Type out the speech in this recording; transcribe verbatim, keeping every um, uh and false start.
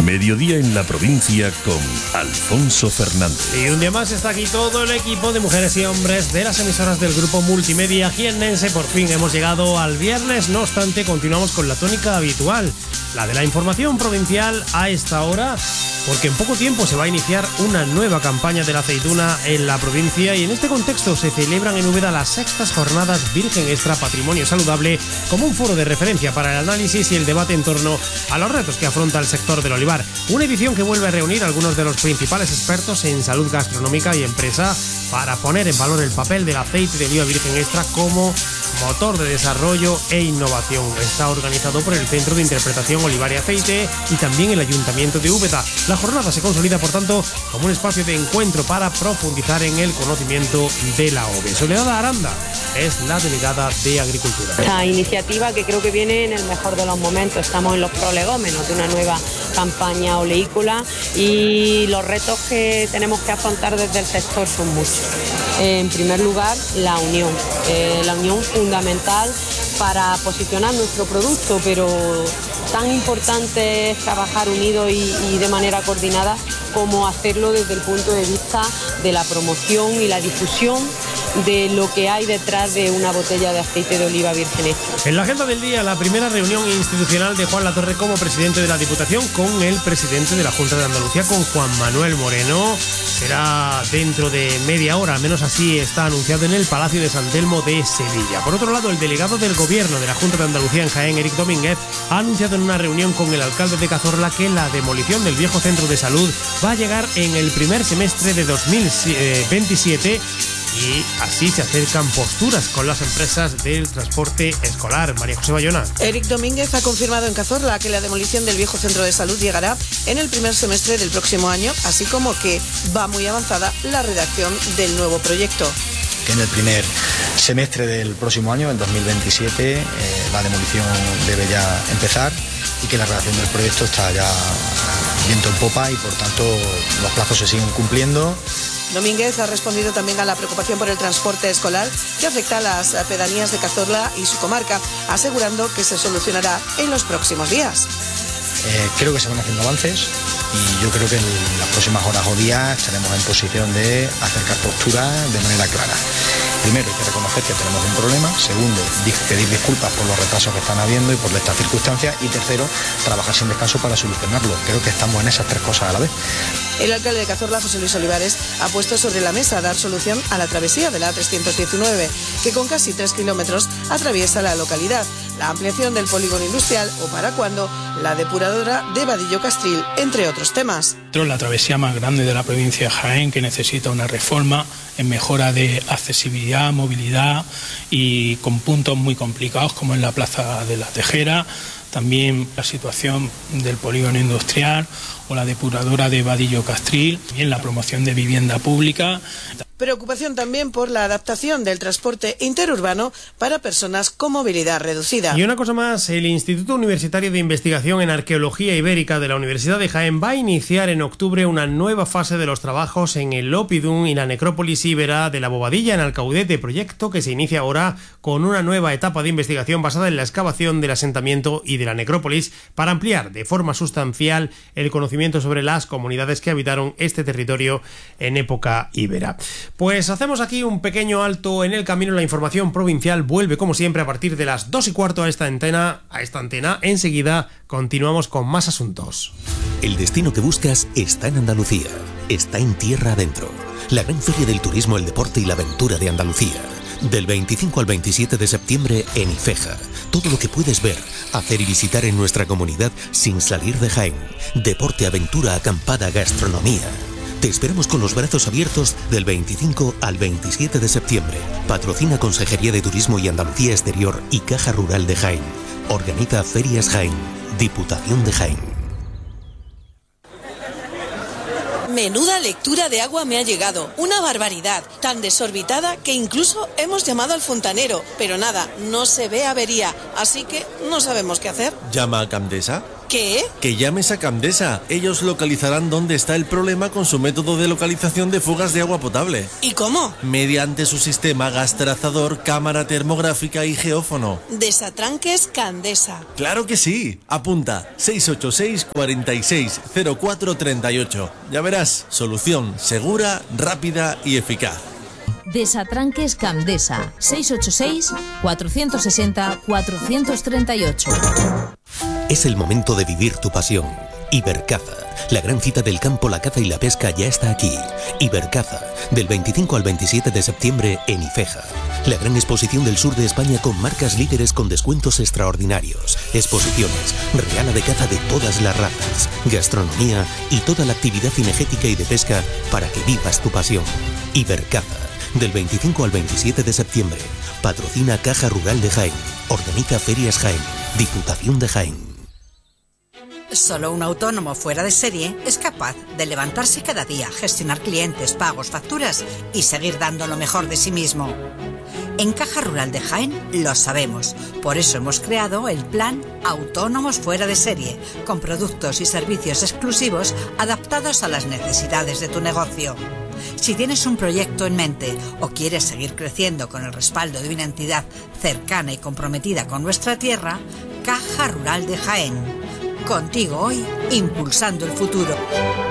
Mediodía en la provincia con Alfonso Fernández. Y un día más está aquí todo el equipo de mujeres y hombres de las emisoras del grupo Multimedia jiennense. Por fin hemos llegado al viernes, no obstante continuamos con la tónica habitual, la de la información provincial a esta hora, porque en poco tiempo se va a iniciar una nueva campaña de la aceituna en la provincia y en este contexto se celebran en Úbeda las sextas jornadas Virgen Extra Patrimonio Saludable como un foro de referencia para el análisis y el debate en torno a los retos que afronta el sector del olivar. Una edición que vuelve a reunir a algunos de los principales expertos en salud gastronómica y empresa para poner en valor el papel del aceite de oliva virgen extra como motor de desarrollo e innovación. Está organizado por el Centro de Interpretación Olivar y Aceite y también el Ayuntamiento de Úbeda. La jornada se consolida, por tanto, como un espacio de encuentro para profundizar en el conocimiento de la O V E. Soledad Aranda es la delegada de Agricultura. Esta iniciativa que creo que viene en el mejor de los momentos. Estamos en los prolegómenos de una nueva campaña oleícola y los retos que tenemos que afrontar desde el sector son muchos. En primer lugar, la unión. Eh, la unión fundamental para posicionar nuestro producto, pero tan importante es trabajar unidos y, y de manera coordinada como hacerlo desde el punto de vista de la promoción y la difusión de lo que hay detrás de una botella de aceite de oliva virgen extra. En la agenda del día, la primera reunión institucional de Juan Latorre como presidente de la Diputación con el presidente de la Junta de Andalucía, con Juan Manuel Moreno. Será dentro de media hora, al menos así está anunciado en el Palacio de San Telmo de Sevilla. Por otro lado, el delegado del Gobierno de la Junta de Andalucía en Jaén, Eric Domínguez, ha anunciado en una reunión con el alcalde de Cazorla que la demolición del viejo centro de salud va a llegar en el primer semestre de dos mil veintisiete y así se acercan posturas con las empresas del transporte escolar. María José Bayona. Eric Domínguez ha confirmado en Cazorla que la demolición del viejo centro de salud llegará en el primer semestre del próximo año, así como que va muy avanzada la redacción del nuevo proyecto. Que en el primer semestre del próximo año, el dos mil veintisiete, eh, la demolición debe ya empezar y que la redacción del proyecto está ya viento en popa y por tanto los plazos se siguen cumpliendo. Domínguez ha respondido también a la preocupación por el transporte escolar que afecta a las pedanías de Cazorla y su comarca, asegurando que se solucionará en los próximos días. Eh, creo que se van haciendo avances y yo creo que en las próximas horas o días estaremos en posición de acercar posturas de manera clara. Primero, hay que reconocer que tenemos un problema. Segundo, pedir disculpas por los retrasos que están habiendo y por estas circunstancias. Y tercero, trabajar sin descanso para solucionarlo. Creo que estamos en esas tres cosas a la vez. El alcalde de Cazorla, José Luis Olivares, ha puesto sobre la mesa dar solución a la travesía de la A trescientos diecinueve, que con casi tres kilómetros atraviesa la localidad, la ampliación del polígono industrial o, para cuándo, la depuradora de Vadillo Castril, entre otros temas. La travesía más grande de la provincia de Jaén, que necesita una reforma en mejora de accesibilidad, movilidad y con puntos muy complicados como en la Plaza de la Tejera, también la situación del polígono industrial o la depuradora de Vadillo Castril, también la promoción de vivienda pública. Preocupación también por la adaptación del transporte interurbano para personas con movilidad reducida. Y una cosa más, el Instituto Universitario de Investigación en Arqueología Ibérica de la Universidad de Jaén va a iniciar en octubre una nueva fase de los trabajos en el Opidum y la necrópolis íbera de la Bobadilla en Alcaudete, proyecto que se inicia ahora con una nueva etapa de investigación basada en la excavación del asentamiento y de la necrópolis para ampliar de forma sustancial el conocimiento sobre las comunidades que habitaron este territorio en época íbera. Pues hacemos aquí un pequeño alto en el camino. La información provincial vuelve como siempre a partir de las dos y cuarto a esta antena. A esta antena. Enseguida continuamos con más asuntos. El destino que buscas está en Andalucía. Está en tierra adentro. La gran feria del turismo, el deporte y la aventura de Andalucía. Del veinticinco al veintisiete de septiembre en Ifeja. Todo lo que puedes ver, hacer y visitar en nuestra comunidad sin salir de Jaén. Deporte, aventura, acampada, gastronomía. Te esperamos con los brazos abiertos del veinticinco al veintisiete de septiembre. Patrocina Consejería de Turismo y Andalucía Exterior y Caja Rural de Jaén. Organiza Ferias Jaén. Diputación de Jaén. Menuda lectura de agua me ha llegado. Una barbaridad. Tan desorbitada que incluso hemos llamado al fontanero. Pero nada, no se ve avería. Así que no sabemos qué hacer. Llama a Camdesa. ¿Qué? Que llames a Candesa. Ellos localizarán dónde está el problema con su método de localización de fugas de agua potable. ¿Y cómo? Mediante su sistema gas trazador, cámara termográfica y geófono. Desatranques Candesa. ¡Claro que sí! Apunta seis ocho seis, cuarenta y seis, cero cuatro treinta y ocho. Ya verás, solución segura, rápida y eficaz. Desatranques Candesa. seis ocho seis, cuatro seis cero, cuatro tres ocho. Es el momento de vivir tu pasión. Ibercaza, la gran cita del campo, la caza y la pesca ya está aquí. Ibercaza, del veinticinco al veintisiete de septiembre en Ifeja. La gran exposición del sur de España con marcas líderes con descuentos extraordinarios. Exposiciones, regala de caza de todas las razas, gastronomía y toda la actividad cinegética y de pesca para que vivas tu pasión. Ibercaza, del veinticinco al veintisiete de septiembre. Patrocina Caja Rural de Jaén. Organiza Ferias Jaén. Diputación de Jaén. Solo un autónomo fuera de serie es capaz de levantarse cada día, gestionar clientes, pagos, facturas y seguir dando lo mejor de sí mismo. En Caja Rural de Jaén lo sabemos, por eso hemos creado el plan Autónomos Fuera de Serie, con productos y servicios exclusivos adaptados a las necesidades de tu negocio. Si tienes un proyecto en mente o quieres seguir creciendo con el respaldo de una entidad cercana y comprometida con nuestra tierra, Caja Rural de Jaén. Contigo hoy, impulsando el futuro.